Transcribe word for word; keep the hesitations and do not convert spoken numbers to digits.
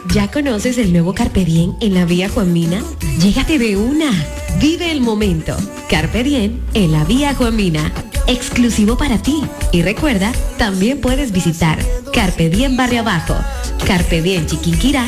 ¿Ya conoces el nuevo Carpe Diem en la vía Juan Mina? Llégate de una. Vive el momento. Carpe Diem en la vía Juan Mina. Exclusivo para ti. Y recuerda, también puedes visitar Carpe Diem Barrio Abajo, Carpe Diem Chiquinquirá